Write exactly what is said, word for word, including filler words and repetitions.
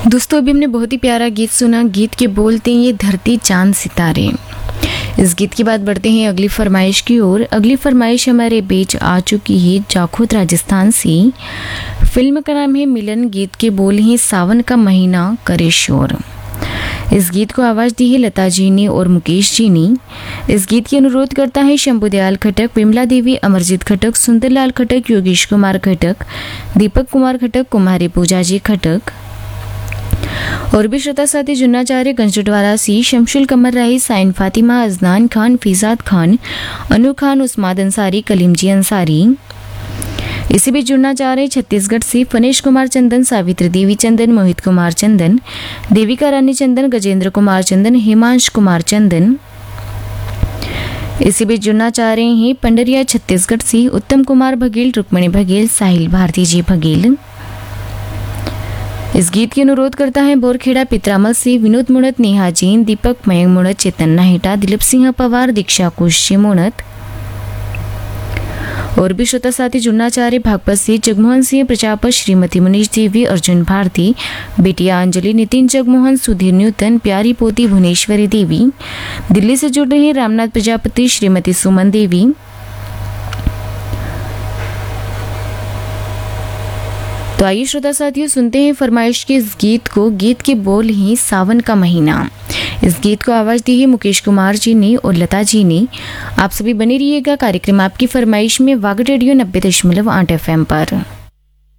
दोस्तों अभी हमने बहुत ही प्यारा गीत सुना। गीत के बोलते हैं ये धरती चांद सितारे। इस गीत के बाद बढ़ते हैं अगली फरमाइश की ओर। अगली फरमाइश हमारे बीच आ चुकी है जाखोद राजस्थान से। फिल्म का नाम है मिलन, गीत के बोल हैं सावन का महीना करे शोर। इस गीत को आवाज़ दी है लता जी ने और मुकेश जी ने। इस गीत की अनुरोध करता है शंभू दयाल खटक, विमला देवी, अमरजीत खटक, सुंदरलाल खटक, योगेश कुमार खटक, दीपक कुमार खटक, कुमारी पूजा जी खटक और भी श्रोता साथी जुन्ना चारे गंजटवाला सी, शमशुल कमर राही, साइन फातिमा, अजनान खान, फिजाद खान, अनु खान, उस्माद अंसारी, कलीम जी अंसारी। इसी बीच जुड़ना चाह रहे छत्तीसगढ़ से फनेश कुमार चंदन, सावित्री देवी चंदन, मोहित कुमार चंदन, देविका रानी चंदन, गजेंद्र कुमार चंदन, हिमांश कुमार चंदन। इसी बीच जुड़ना चाह रहे हैं पंडरिया छत्तीसगढ़ से उत्तम कुमार बघेल, रुक्मणी बघेल, साहिल भारती जी बघेल। इस गीत की अनुरोध करता है बोरखेड़ा पित्रामल से विनोद मुणत, नेहा जैन, दीपक मयंक मुणत, चेतन नाहिटा, दिलीप सिंह पवार, दीक्षा कुशी मुणत। और भी श्रोता साथी जुड़ना चाह रहे भागपत से जगमोहन सिंह प्रजापत, श्रीमती मुनीष देवी, अर्जुन भारती, बेटिया अंजलि, नितिन जगमोहन, सुधीर न्यूतन, प्यारी पोती भुवनेश्वरी देवी। दिल्ली से जुड़ रहे हैं रामनाथ प्रजापति, श्रीमती सुमन देवी। तो आइए श्रोता साथियों सुनते हैं फरमाइश के इस गीत को। गीत के बोल ही सावन का महीना। इस गीत को आवाज़ दी है मुकेश कुमार जी ने और लता जी ने। आप सभी बने रहिएगा कार्यक्रम आपकी फरमाइश में वाग रेडियो नब्बे दशमलव आठ एफ एम पर।